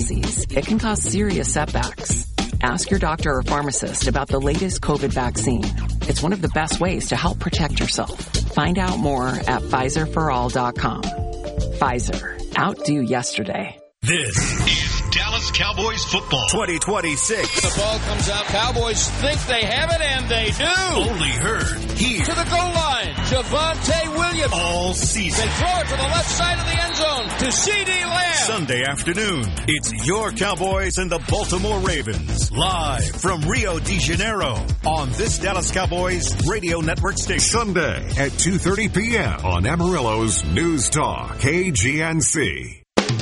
disease, it can cause serious setbacks. Ask your doctor or pharmacist about the latest COVID vaccine. It's one of the best ways to help protect yourself. Find out more at PfizerForAll.com. Pfizer. Outdo yesterday. This is Dallas Cowboys football 2026. The ball comes out. Cowboys think they have it, and they do. Only heard here. To the goal line. Javonte Williams. All season. They throw it to the left side of the end zone to C.D. Lamb. Sunday afternoon, it's your Cowboys and the Baltimore Ravens. Live from Rio de Janeiro on this Dallas Cowboys radio network station. Sunday at 2:30 p.m. on Amarillo's News Talk, KGNC.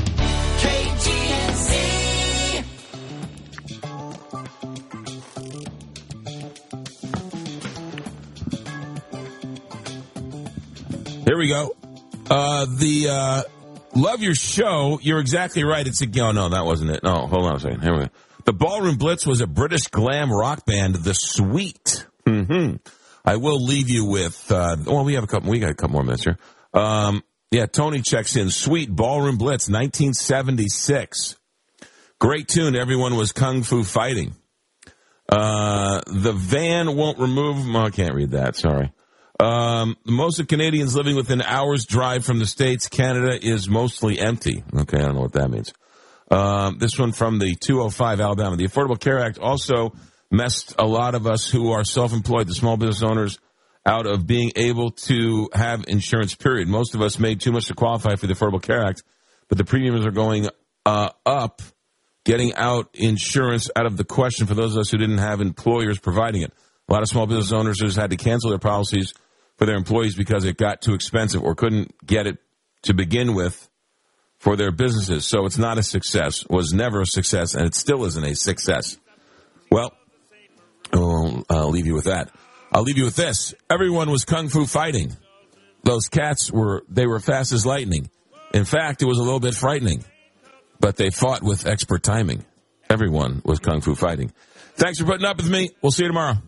Here we go. Love your show. You're exactly right. No, that wasn't it. No, hold on a second. Here we go. The Ballroom Blitz was a British glam rock band, The Sweet. I will leave you with, we got a couple more minutes here. Tony checks in. Sweet Ballroom Blitz, 1976. Great tune. Everyone was kung fu fighting. The van won't remove, I can't read that. Sorry. Most of Canadians living within hours drive from the States. Canada is mostly empty. Okay, I don't know what that means. This one from the 205 Alabama. The Affordable Care Act also messed a lot of us who are self-employed, the small business owners, out of being able to have insurance, period. Most of us made too much to qualify for the Affordable Care Act, but the premiums are going up, getting out insurance out of the question for those of us who didn't have employers providing it. A lot of small business owners just had to cancel their policies for their employees because it got too expensive or couldn't get it to begin with for their businesses. So it's not a success, was never a success, and it still isn't a success. Well, I'll leave you with that. I'll leave you with this. Everyone was kung fu fighting. Those cats were fast as lightning. In fact, it was a little bit frightening, but they fought with expert timing. Everyone was kung fu fighting. Thanks for putting up with me. We'll see you tomorrow.